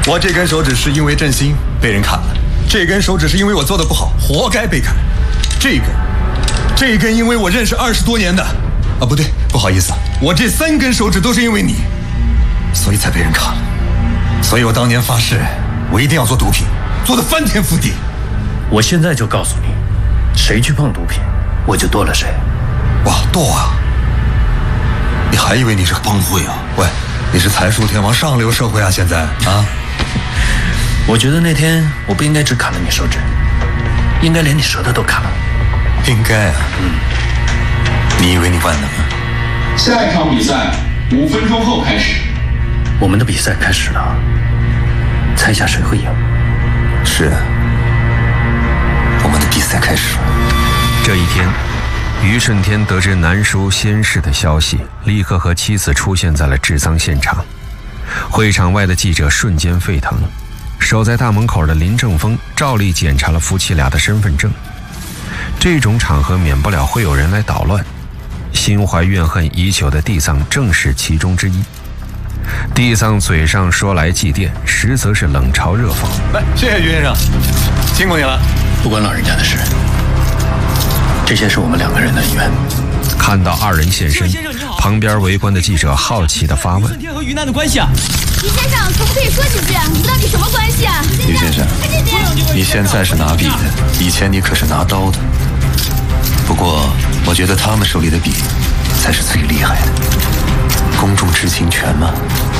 我这根手指是因为振兴被人砍了，这根手指是因为我做的不好，活该被砍。这根因为我认识20多年的，不对，不好意思，我这3根手指都是因为你，所以才被人砍了。所以我当年发誓，我一定要做毒品，做得翻天覆地。 我现在就告诉你，谁去碰毒品，我就剁了谁。 哇，剁啊！你还以为你是帮会啊？喂，你是财术天王上流社会啊！现在啊， 我觉得那天我不应该只砍了你手指，应该连你舌头都砍了。 应该啊。你以为你万能啊？ 下一场比赛5分钟后开始。 我们的比赛开始了，猜一下谁会赢？ 是啊，我们的比赛开始了。 这一天，于顺天得知南叔仙逝的消息，立刻和妻子出现在了治丧现场。会场外的记者瞬间沸腾，守在大门口的林正峰照例检查了夫妻俩的身份证。这种场合免不了会有人来捣乱，心怀怨恨已久的地藏正是其中之一。地藏嘴上说来祭奠，实则是冷嘲热讽。 来，谢谢于先生，辛苦你了。 不关老人家的事，这些是我们2个人的恩怨。 看到2人现身，旁边围观的记者好奇地发问： 顺天和于南的关系啊？ 于先生，可不可以说几句？你们到底什么关系啊？ 于先生，你现在是拿笔的，以前你可是拿刀的。不过，我觉得他们手里的笔才是最厉害的。公众知情权嘛。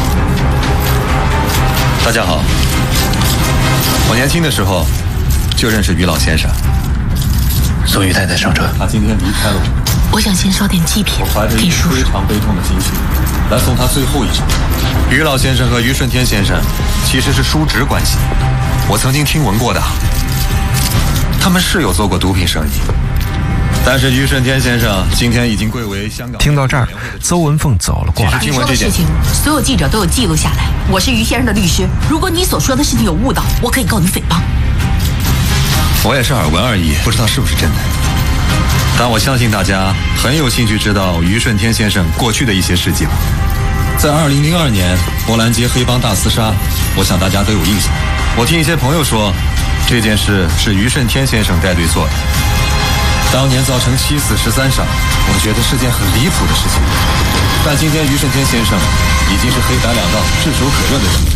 大家好，我年轻的时候就认识于老先生。 送于太太上车。 他今天离开了我。 我想先烧点祭品给叔叔。 非常悲痛的心情来送他最后一程。于老先生和于顺天先生其实是叔侄关系，我曾经听闻过的。他们是有做过毒品生意，但是于顺天先生今天已经贵为香港。 听到这儿，邹文凤走了过来。 你说的事情，所有记者都有记录下来。我是于先生的律师，如果你所说的事情有误导，我可以告你诽谤。 我也是耳闻而已，不知道是不是真的。但我相信大家很有兴趣知道于顺天先生过去的一些事迹吧。在2002年波兰街黑帮大厮杀，我想大家都有印象。我听一些朋友说，这件事是于顺天先生带队做的。当年造成7死13伤，我觉得是件很离谱的事情。但今天于顺天先生已经是黑白两道、炙手可热的人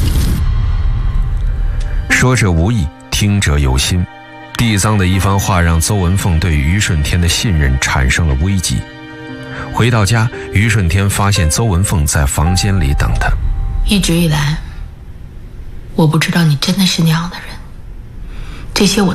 了。 说者无意，听者有心。地藏的一番话让邹文凤对于顺天的信任产生了危机。回到家，于顺天发现邹文凤在房间里等他。 一直以来，我不知道你真的是那样的人，这些我